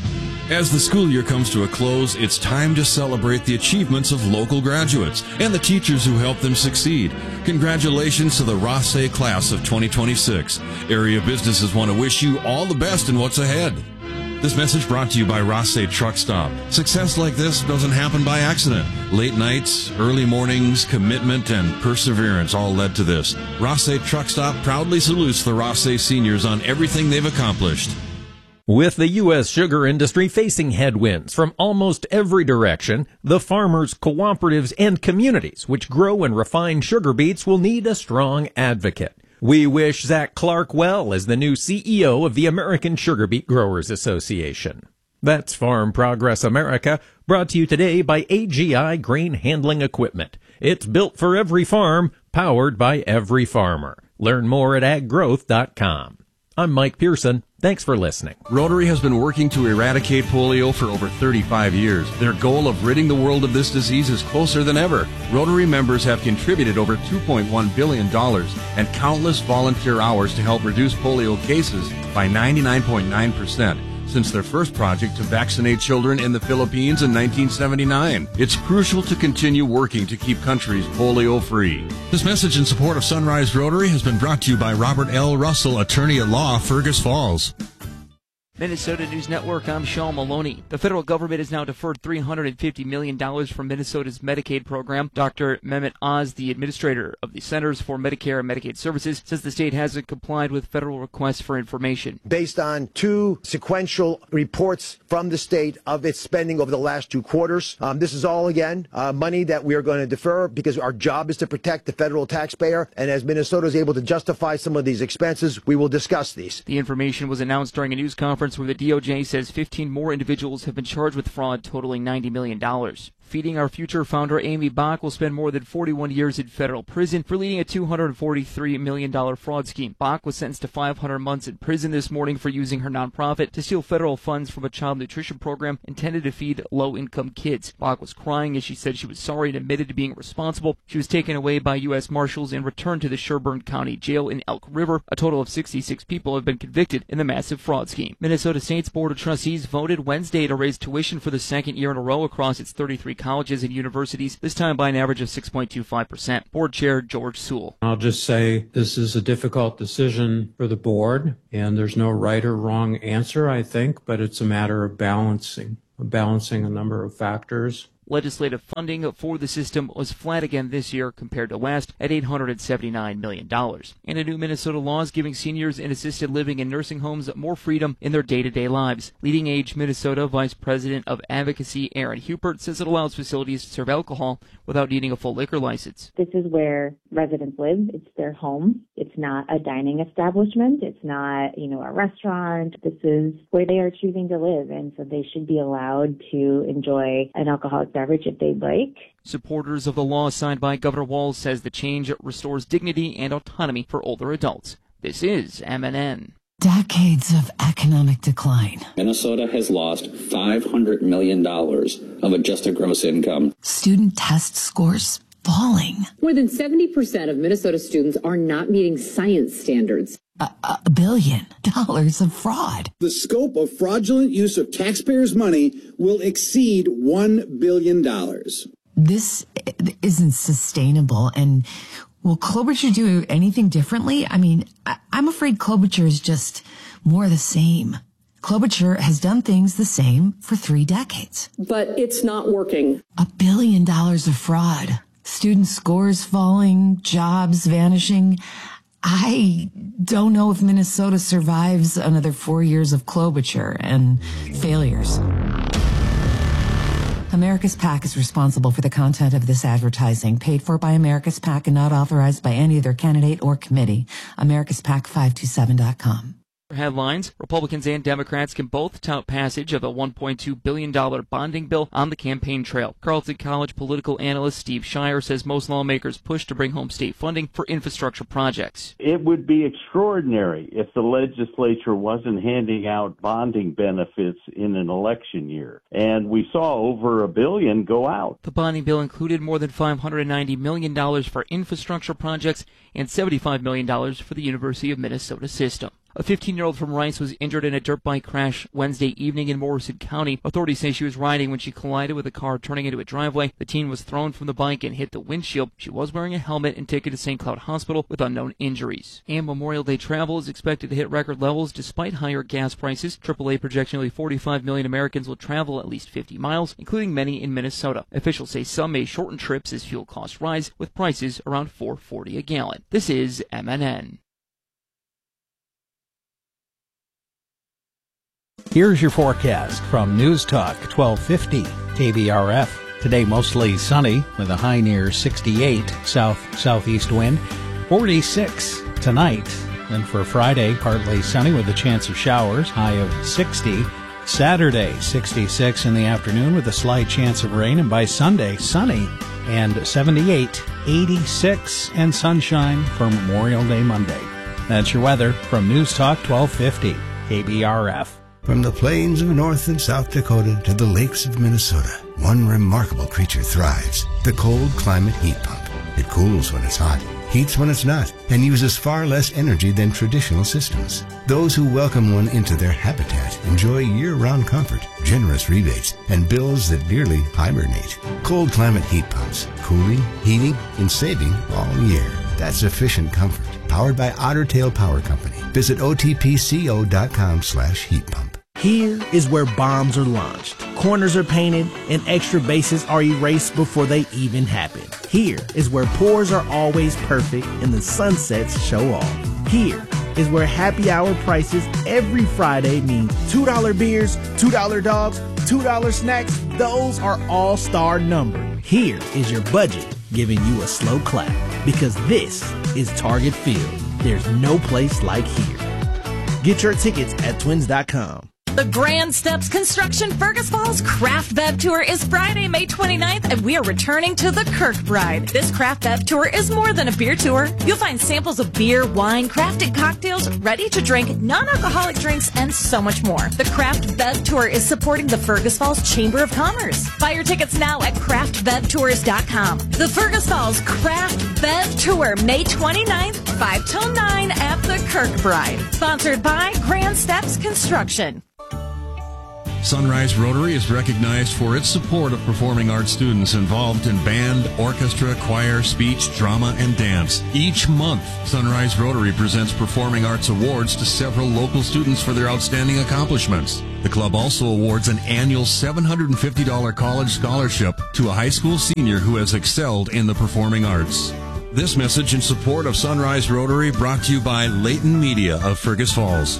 As the school year comes to a close, it's time to celebrate the achievements of local graduates and the teachers who helped them succeed. Congratulations to the Rothsay class of twenty twenty-six. Area businesses want to wish you all the best in what's ahead. This message brought to you by Rothsay Truck Stop. Success like this doesn't happen by accident. Late nights, early mornings, commitment, and perseverance all led to this. Rothsay Truck Stop proudly salutes the Rothsay seniors on everything they've accomplished. With the U S sugar industry facing headwinds from almost every direction, the farmers, cooperatives, and communities which grow and refine sugar beets will need a strong advocate. We wish Zach Clark well as the new C E O of the American Sugar Beet Growers Association. That's Farm Progress America, brought to you today by A G I Grain Handling Equipment. It's built for every farm, powered by every farmer. Learn more at ag growth dot com. I'm Mike Pearson. Thanks for listening. Rotary has been working to eradicate polio for over thirty-five years. Their goal of ridding the world of this disease is closer than ever. Rotary members have contributed over two point one billion dollars and countless volunteer hours to help reduce polio cases by ninety-nine point nine percent. Since their first project to vaccinate children in the Philippines in nineteen seventy-nine. It's crucial to continue working to keep countries polio-free. This message in support of Sunrise Rotary has been brought to you by Robert L. Russell, attorney at law, Fergus Falls. Minnesota News Network, I'm Sean Maloney. The federal government has now deferred three hundred fifty million dollars from Minnesota's Medicaid program. Doctor Mehmet Oz, the administrator of the Centers for Medicare and Medicaid Services, says the state hasn't complied with federal requests for information. Based on two sequential reports from the state of its spending over the last two quarters, um, this is all, again, uh, money that we are going to defer because our job is to protect the federal taxpayer. And as Minnesota is able to justify some of these expenses, we will discuss these. The information was announced during a news conference where the D O J says fifteen more individuals have been charged with fraud totaling ninety million dollars. Feeding Our Future founder Amy Bach will spend more than forty-one years in federal prison for leading a two hundred forty-three million dollars fraud scheme. Bach was sentenced to five hundred months in prison this morning for using her nonprofit to steal federal funds from a child nutrition program intended to feed low-income kids. Bach was crying as she said she was sorry and admitted to being responsible. She was taken away by U S Marshals and returned to the Sherburne County Jail in Elk River. A total of sixty-six people have been convicted in the massive fraud scheme. Minnesota State's Board of Trustees voted Wednesday to raise tuition for the second year in a row across its thirty-three colleges and universities, this time by an average of six point two five percent. Board Chair George Sewell. I'll just say this is a difficult decision for the board, and there's no right or wrong answer, I think, but it's a matter of balancing, balancing a number of factors. Legislative funding for the system was flat again this year compared to last at eight hundred seventy-nine million dollars. And a new Minnesota law is giving seniors in assisted living and nursing homes more freedom in their day-to-day lives. Leading Age Minnesota Vice President of Advocacy Aaron Hupert says it allows facilities to serve alcohol without needing a full liquor license. This is where residents live. It's their home. It's not a dining establishment. It's not, you know, a restaurant. This is where they are choosing to live, and so they should be allowed to enjoy an alcoholic beverage if they'd like. Supporters of the law signed by Governor Walz says the change restores dignity and autonomy for older adults. This is M N N. Decades of economic decline. Minnesota has lost five hundred million dollars of adjusted gross income. Student test scores falling. More than seventy percent of Minnesota students are not meeting science standards. A, a billion dollars of fraud. The scope of fraudulent use of taxpayers' money will exceed one billion dollars. This isn't sustainable. And will Klobuchar do anything differently? I mean, I, I'm afraid Klobuchar is just more the same. Klobuchar has done things the same for three decades. But it's not working. A billion dollars of fraud. Student scores falling, jobs vanishing. I don't know if Minnesota survives another four years of Klobuchar and failures. America's PAC is responsible for the content of this advertising, paid for by America's PAC and not authorized by any other candidate or committee. America's PAC five two seven dot com. Headlines: Republicans and Democrats can both tout passage of a one point two billion dollars bonding bill on the campaign trail. Carleton College political analyst Steve Shire says most lawmakers push to bring home state funding for infrastructure projects. It would be extraordinary if the legislature wasn't handing out bonding benefits in an election year. And we saw over a billion go out. The bonding bill included more than five hundred ninety million dollars for infrastructure projects and seventy-five million dollars for the University of Minnesota system. A fifteen-year-old from Rice was injured in a dirt bike crash Wednesday evening in Morrison County. Authorities say she was riding when she collided with a car turning into a driveway. The teen was thrown from the bike and hit the windshield. She was wearing a helmet and taken to Saint Cloud Hospital with unknown injuries. And Memorial Day travel is expected to hit record levels despite higher gas prices. triple A projects nearly forty-five million Americans will travel at least fifty miles, including many in Minnesota. Officials say some may shorten trips as fuel costs rise, with prices around four forty a gallon. This is M N N. Here's your forecast from News Talk twelve fifty K B R F. Today mostly sunny with a high near sixty-eight, south-southeast wind, forty-six tonight. Then for Friday, partly sunny with a chance of showers, high of sixty. Saturday, sixty-six in the afternoon with a slight chance of rain. And by Sunday, sunny and seventy-eight, eighty-six, and sunshine for Memorial Day Monday. That's your weather from News Talk twelve fifty K B R F. From the plains of North and South Dakota to the lakes of Minnesota, one remarkable creature thrives, the cold climate heat pump. It cools when it's hot, heats when it's not, and uses far less energy than traditional systems. Those who welcome one into their habitat enjoy year-round comfort, generous rebates, and bills that nearly hibernate. Cold climate heat pumps, cooling, heating, and saving all year. That's efficient comfort, powered by Otter Tail Power Company. Visit O T P C O dot com slash heat pump. Here is where bombs are launched, corners are painted, and extra bases are erased before they even happen. Here is where pours are always perfect and the sunsets show off. Here is where happy hour prices every Friday mean two dollar beers, two dollar dogs, two dollar snacks. Those are all-star numbered. Here is your budget giving you a slow clap, because this is Target Field. There's no place like here. Get your tickets at twins dot com. The Grand Steps Construction Fergus Falls Craft Bev Tour is Friday, May twenty-ninth, and we are returning to the Kirkbride. This Craft Bev Tour is more than a beer tour. You'll find samples of beer, wine, crafted cocktails, ready to drink, non-alcoholic drinks, and so much more. The Craft Bev Tour is supporting the Fergus Falls Chamber of Commerce. Buy your tickets now at craft bev tours dot com. The Fergus Falls Craft Bev Tour, May twenty-ninth, five till nine at the Kirkbride. Sponsored by Grand Steps Construction. Sunrise Rotary is recognized for its support of performing arts students involved in band, orchestra, choir, speech, drama, and dance. Each month, Sunrise Rotary presents performing arts awards to several local students for their outstanding accomplishments. The club also awards an annual seven hundred fifty dollars college scholarship to a high school senior who has excelled in the performing arts. This message in support of Sunrise Rotary brought to you by Leighton Media of Fergus Falls.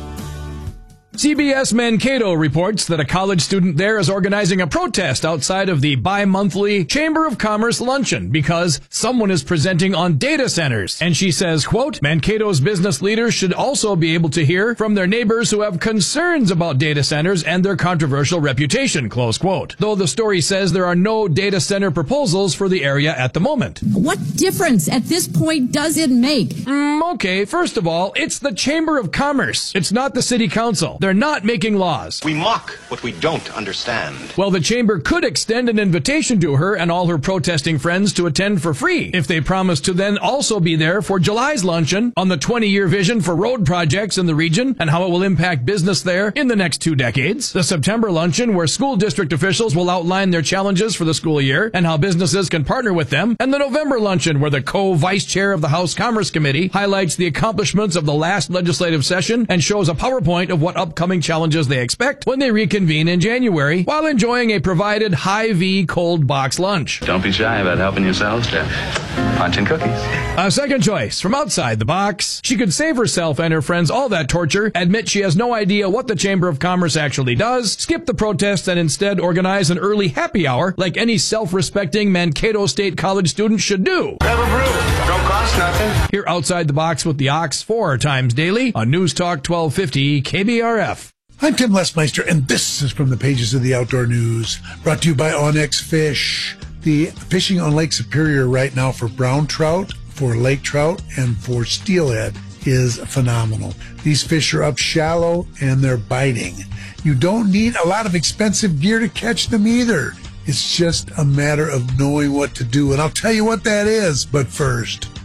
C B S Mankato reports that a college student there is organizing a protest outside of the bi-monthly Chamber of Commerce luncheon because someone is presenting on data centers. And she says, quote, Mankato's business leaders should also be able to hear from their neighbors who have concerns about data centers and their controversial reputation, close quote. Though the story says there are no data center proposals for the area at the moment. What difference at this point does it make? Mm, okay, first of all, it's the Chamber of Commerce. It's not the City Council. They're not making laws. We mock what we don't understand. Well, the chamber could extend an invitation to her and all her protesting friends to attend for free if they promise to then also be there for July's luncheon on the twenty-year vision for road projects in the region and how it will impact business there in the next two decades. The September luncheon, where school district officials will outline their challenges for the school year and how businesses can partner with them. And the November luncheon, where the co-vice chair of the House Commerce Committee highlights the accomplishments of the last legislative session and shows a PowerPoint of what upcoming challenges they expect when they reconvene in January while enjoying a provided Hy-Vee cold box lunch. Don't be shy about helping yourselves to punch and cookies. A second choice from outside the box. She could save herself and her friends all that torture, admit she has no idea what the Chamber of Commerce actually does, skip the protest, and instead organize an early happy hour like any self-respecting Mankato State College student should do. Have a brew. Don't cost nothing. Here outside the box with the Ox four times daily on News Talk twelve fifty K B R F. I'm Tim Lesmeister, and this is from the pages of the Outdoor News, brought to you by Onyx Fish. The fishing on Lake Superior right now for brown trout, for lake trout, and for steelhead is phenomenal. These fish are up shallow, and they're biting. You don't need a lot of expensive gear to catch them either. It's just a matter of knowing what to do, and I'll tell you what that is, but first...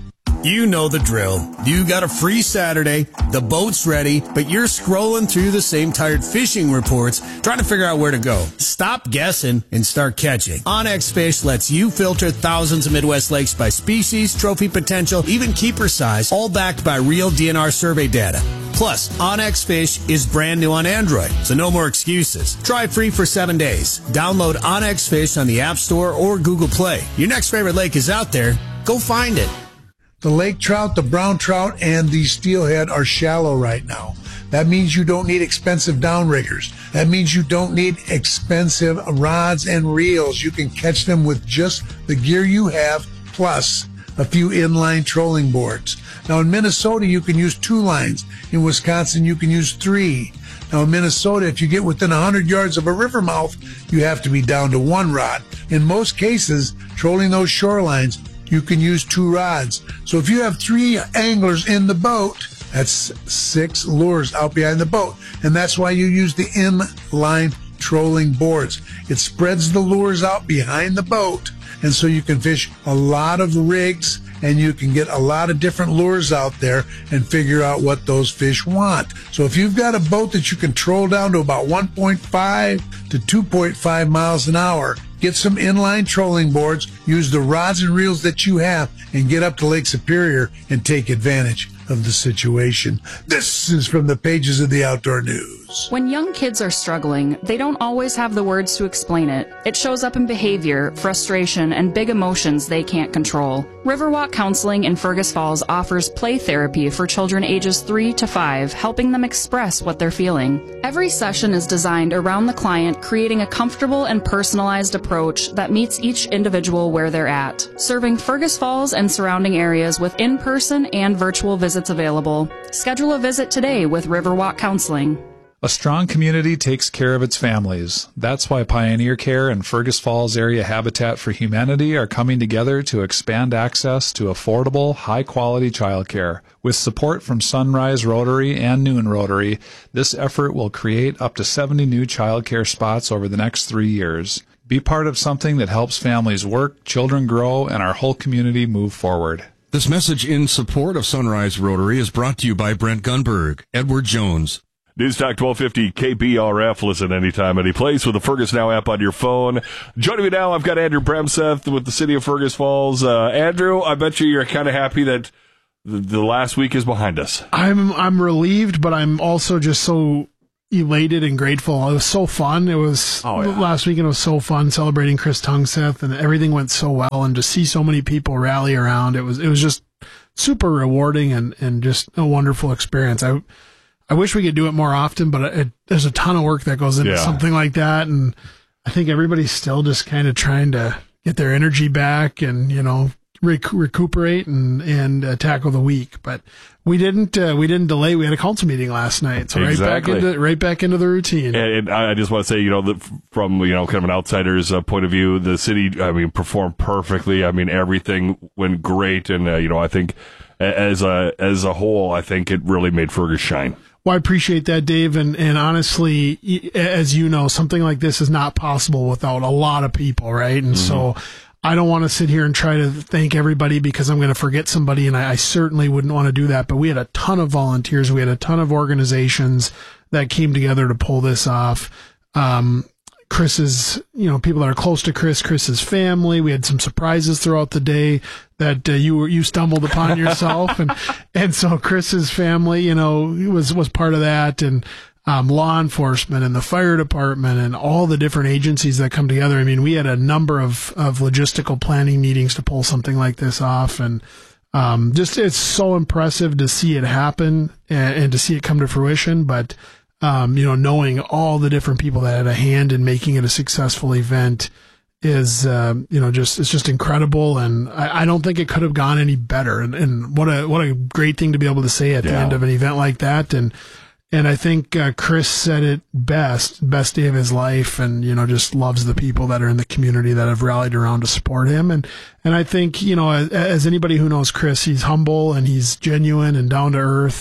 You know the drill. You got a free Saturday, the boat's ready, but you're scrolling through the same tired fishing reports trying to figure out where to go. Stop guessing and start catching. Onyx Fish lets you filter thousands of Midwest lakes by species, trophy potential, even keeper size, all backed by real D N R survey data. Plus, Onyx Fish is brand new on Android, so no more excuses. Try it free for seven days. Download Onyx Fish on the App Store or Google Play. Your next favorite lake is out there. Go find it. The lake trout, the brown trout, and the steelhead are shallow right now. That means you don't need expensive downriggers. That means you don't need expensive rods and reels. You can catch them with just the gear you have, plus a few inline trolling boards. Now in Minnesota, you can use two lines. In Wisconsin, you can use three. Now in Minnesota, if you get within one hundred yards of a river mouth, you have to be down to one rod. In most cases, trolling those shorelines, you can use two rods. So if you have three anglers in the boat, that's six lures out behind the boat. And that's why you use the inline trolling boards. It spreads the lures out behind the boat. And so you can fish a lot of rigs and you can get a lot of different lures out there and figure out what those fish want. So if you've got a boat that you can troll down to about one point five to two point five miles an hour, get some inline trolling boards, use the rods and reels that you have, and get up to Lake Superior and take advantage of the situation. This is from the pages of the Outdoor News. When young kids are struggling, they don't always have the words to explain it. It shows up in behavior, frustration, and big emotions they can't control. Riverwalk Counseling in Fergus Falls offers play therapy for children ages three to five, helping them express what they're feeling. Every session is designed around the client, creating a comfortable and personalized approach that meets each individual where they're at, serving Fergus Falls and surrounding areas with in-person and virtual visits available. Schedule a visit today with Riverwalk Counseling. A strong community takes care of its families. That's why Pioneer Care and Fergus Falls Area Habitat for Humanity are coming together to expand access to affordable, high-quality childcare. With support from Sunrise Rotary and Noon Rotary, this effort will create up to seventy new childcare spots over the next three years. Be part of something that helps families work, children grow, and our whole community move forward. This message in support of Sunrise Rotary is brought to you by Brent Gunberg, Edward Jones. News Talk twelve fifty K B R F. Listen anytime, any place with the Fergus Now app on your phone. Joining me now, I've got Andrew Bremseth with the City of Fergus Falls. Uh, Andrew, I bet you you're kind of happy that the, the last week is behind us. I'm I'm relieved, but I'm also just so elated and grateful. It was so fun. It was oh, yeah. last weekend. It was so fun celebrating Chris Tungseth, and everything went so well. And to see so many people rally around, it was it was just super rewarding and, and just a wonderful experience. I I wish we could do it more often, but it, there's a ton of work that goes into yeah. something like that, and I think everybody's still just kind of trying to get their energy back and you know rec- recuperate and and uh, tackle the week. But we didn't uh, we didn't delay. We had a council meeting last night, so exactly. right back into right back into the routine. And, and I just want to say, you know, that from you know kind of an outsider's uh, point of view, the city, I mean, performed perfectly. I mean, everything went great, and uh, you know, I think as a as a whole, I think it really made Fergus shine. Well, I appreciate that, Dave. And, and honestly, as you know, something like this is not possible without a lot of people, right? And mm-hmm. so I don't want to sit here and try to thank everybody because I'm going to forget somebody, and I, I certainly wouldn't want to do that. But we had a ton of volunteers. We had a ton of organizations that came together to pull this off. Um, Chris's, you know, people that are close to Chris, Chris's family. We had some surprises throughout the day that uh, you you stumbled upon yourself, and and so Chris's family, you know, was was part of that, and um, law enforcement and the fire department and all the different agencies that come together. I mean, we had a number of of logistical planning meetings to pull something like this off, and um, just it's so impressive to see it happen and, and to see it come to fruition, but. Um, you know, knowing all the different people that had a hand in making it a successful event is, um, you know, just, it's just incredible. And I, I don't think it could have gone any better. And, and what a, what a great thing to be able to say at yeah. the end of an event like that. And, and I think, uh, Chris said it best, best day of his life. And, you know, just loves the people that are in the community that have rallied around to support him. And, and I think, you know, as, as anybody who knows Chris, he's humble and he's genuine and down to earth.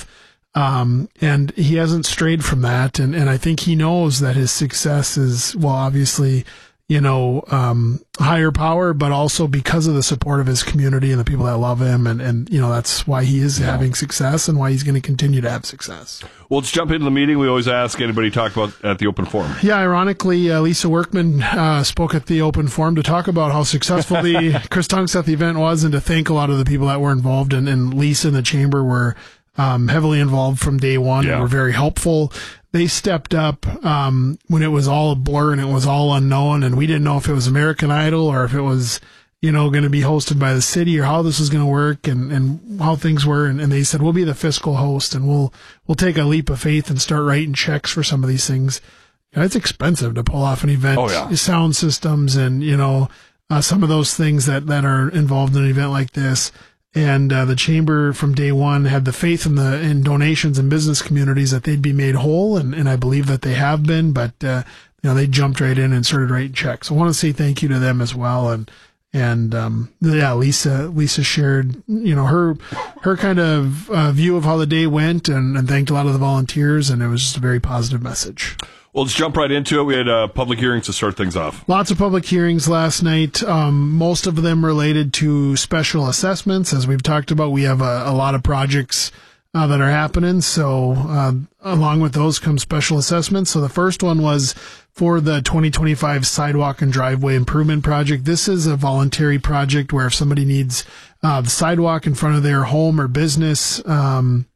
Um, and he hasn't strayed from that. And, and I think he knows that his success is, well, obviously, you know, um, higher power, but also because of the support of his community and the people that love him. And, and you know, that's why he is yeah. having success and why he's going to continue to have success. Well, let's jump into the meeting. We always ask anybody to talk about at the open forum. Yeah, ironically, uh, Lisa Workman uh, spoke at the open forum to talk about how successful the Chris Tungseth event was and to thank a lot of the people that were involved. And, and Lisa and the chamber were um, heavily involved from day one yeah. and were very helpful. They stepped up um, when it was all a blur and it was all unknown, and we didn't know if it was American Idol or if it was, you know, going to be hosted by the city or how this was going to work and, and how things were. And, and they said, we'll be the fiscal host and we'll we'll take a leap of faith and start writing checks for some of these things. You know, it's expensive to pull off an event, oh, yeah. sound systems and, you know, uh, some of those things that, that are involved in an event like this. And uh, the chamber from day one had the faith in the in donations and business communities that they'd be made whole, and, and I believe that they have been. But uh, you know, they jumped right in and started writing checks. So I want to say thank you to them as well. And and um, yeah, Lisa Lisa shared you know her her kind of uh, view of how the day went, and, and thanked a lot of the volunteers, and it was just a very positive message. Well, let's jump right into it. We had uh, public hearings to start things off. Lots of public hearings last night, um, most of them related to special assessments. As we've talked about, we have a, a lot of projects uh, that are happening. So uh, along with those come special assessments. So the first one was for the twenty twenty-five Sidewalk and Driveway Improvement Project. This is a voluntary project where if somebody needs uh, the sidewalk in front of their home or business um,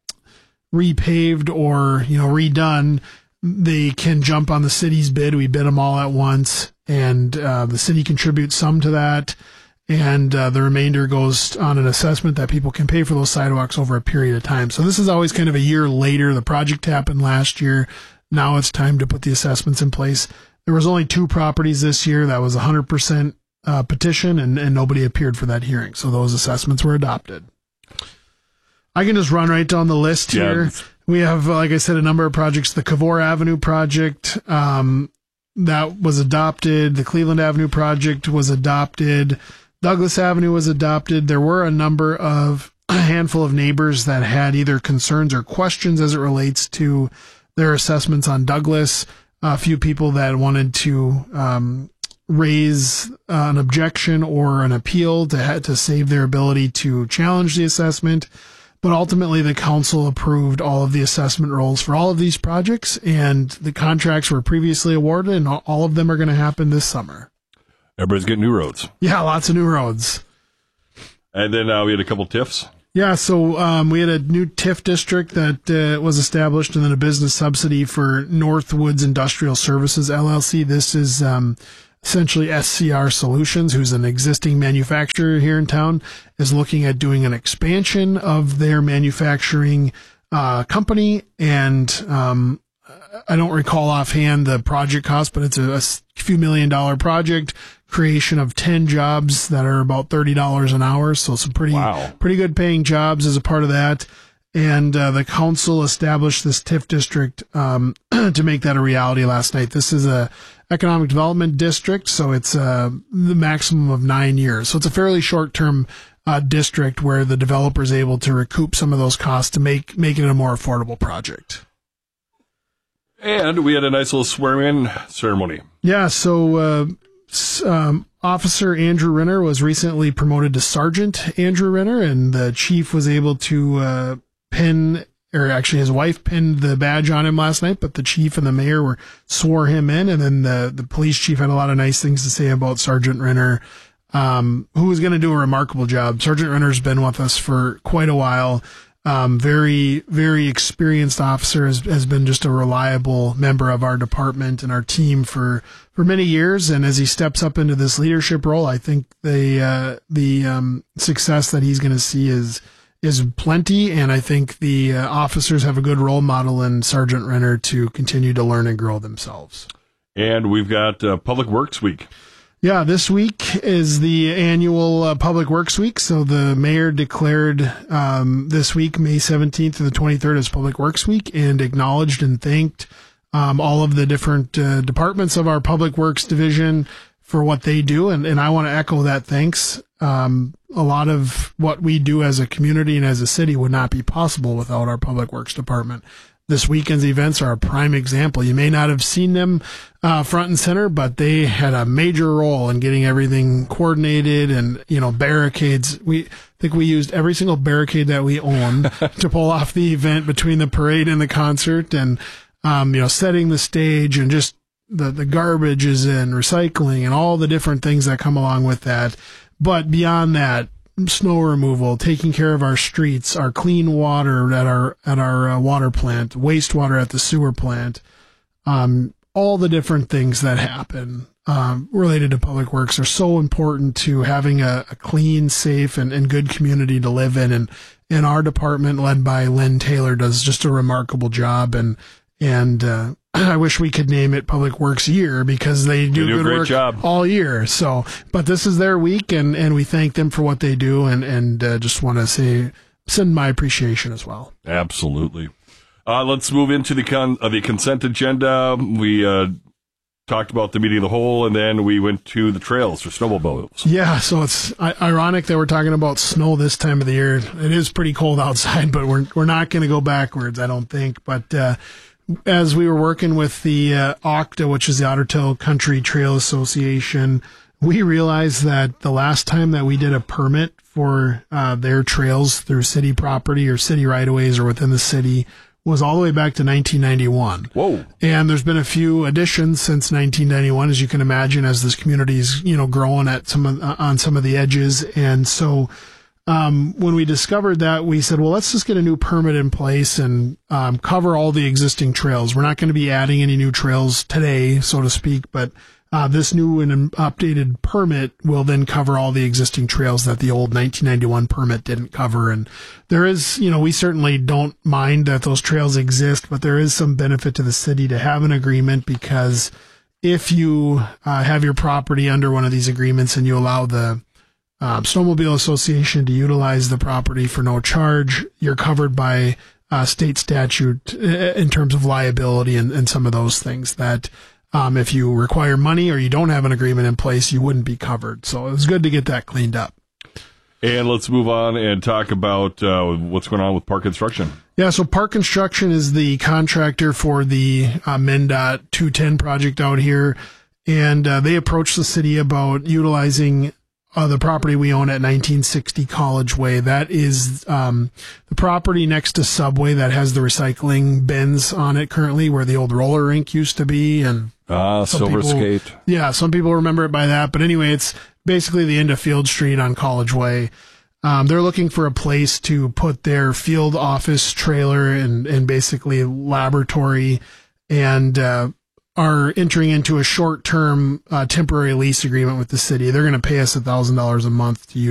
repaved or, you know, redone, they can jump on the city's bid. We bid them all at once, and uh, the city contributes some to that, and uh, the remainder goes on an assessment that people can pay for those sidewalks over a period of time. So this is always kind of a year later. The project happened last year. Now it's time to put the assessments in place. There was only two properties this year. That was one hundred percent uh, petition, and, and nobody appeared for that hearing. So those assessments were adopted. I can just run right down the list here. Yeah. We have, like I said, a number of projects. The Cavour Avenue project, um, that was adopted. The Cleveland Avenue project was adopted. Douglas Avenue was adopted. There were a number of, a handful of neighbors that had either concerns or questions as it relates to their assessments on Douglas. A few people that wanted to um, raise uh, an objection or an appeal to ha- to save their ability to challenge the assessment. But ultimately, the council approved all of the assessment rolls for all of these projects, and the contracts were previously awarded, and all of them are going to happen this summer. Everybody's getting new roads. Yeah, lots of new roads. And then uh, we had a couple T I Fs. Yeah, so um, we had a new T I F district that uh, was established, and then a business subsidy for Northwoods Industrial Services, L L C. This is um, essentially S C R Solutions, who's an existing manufacturer here in town, is looking at doing an expansion of their manufacturing uh, company. And um, I don't recall offhand the project cost, but it's a, a few million dollar project, creation of ten jobs that are about thirty dollars an hour. So some pretty, wow. pretty good paying jobs as a part of that. And uh, the council established this T I F district um, to make that a reality last night. This is a economic development district, so it's uh, the maximum of nine years. So it's a fairly short-term uh, district where the developer is able to recoup some of those costs to make make it a more affordable project. And we had a nice little swearing-in ceremony. Yeah, so uh, um, Officer Andrew Renner was recently promoted to Sergeant Andrew Renner, and the chief was able to uh, pin, or actually his wife pinned the badge on him last night, but the chief and the mayor were swore him in, and then the, the police chief had a lot of nice things to say about Sergeant Renner, um, who was going to do a remarkable job. Sergeant Renner's been with us for quite a while. Um, very, very experienced officer, has, has been just a reliable member of our department and our team for, for many years. And as he steps up into this leadership role, I think the, uh, the, um, success that he's going to see is, is plenty. And I think the uh, officers have a good role model in Sergeant Renner to continue to learn and grow themselves. And we've got uh, Public Works Week. Yeah, this week is the annual uh, Public Works Week. So the mayor declared um, this week, May seventeenth to the twenty-third, as Public Works Week, and acknowledged and thanked um, all of the different uh, departments of our Public Works division for what they do. And, and I want to echo that thanks. Um, a lot of what we do as a community and as a city would not be possible without our Public Works department. this weekend's events are a prime example. You may not have seen them uh, front and center, but they had a major role in getting everything coordinated and, you know, barricades. We think we used every single barricade that we owned to pull off the event between the parade and the concert, and, um, you know, setting the stage and just the, the garbages and recycling and all the different things that come along with that. But beyond that, snow removal, taking care of our streets, our clean water at our at our uh, water plant, wastewater at the sewer plant, um, all the different things that happen um, related to public works are so important to having a, a clean, safe, and, and good community to live in. And and our department, led by Lynn Taylor, does just a remarkable job. And and uh, I wish we could name it Public Works Year, because they do, they do good a great work job all year. So, but this is their week, and, and we thank them for what they do, and and uh, just want to say send my appreciation as well. Absolutely. Uh, let's move into the con- uh, the consent agenda. We uh, talked about the meeting of the whole, and then we went to the trails for snowmobiles. Yeah, so it's I- ironic that we're talking about snow this time of the year. It is pretty cold outside, but we're we're not going to go backwards, I don't think. But uh, as we were working with the uh, O C T A, which is the Otter Tail Country Trail Association, we realized that the last time that we did a permit for uh, their trails through city property or city right-of-ways or within the city was all the way back to nineteen ninety-one. Whoa. And there's been a few additions since nineteen ninety-one, as you can imagine, as this community's, you know, growing at some of, uh, on some of the edges. And so um, when we discovered that, we said, well, let's just get a new permit in place and um, cover all the existing trails. We're not going to be adding any new trails today, so to speak, but Uh, this new and updated permit will then cover all the existing trails that the old nineteen ninety-one permit didn't cover. And there is, you know, we certainly don't mind that those trails exist, but there is some benefit to the city to have an agreement, because if you uh, have your property under one of these agreements and you allow the uh, Snowmobile Association to utilize the property for no charge, you're covered by uh, state statute in terms of liability and, and some of those things that Um, if you require money or you don't have an agreement in place, you wouldn't be covered. So it was good to get that cleaned up. And let's move on and talk about uh, what's going on with Park Construction. Yeah, so Park Construction is the contractor for the uh, MnDOT two ten project out here. And uh, they approached the city about utilizing uh, the property we own at nineteen sixty College Way. That is um, the property next to Subway that has the recycling bins on it currently, where the old roller rink used to be. And Ah, Silver people, Skate. Yeah, some people remember it by that. But anyway, it's basically the end of Field Street on College Way. Um, they're looking for a place to put their field office trailer and, and basically laboratory, and uh, are entering into a short-term uh, temporary lease agreement with the city. They're going to pay us one thousand dollars a month to use